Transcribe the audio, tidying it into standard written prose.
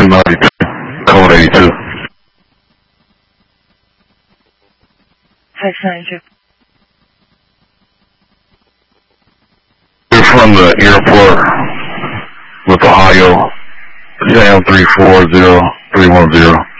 92, code 82. 92. You're from the airport with Ohio, Sam 340310.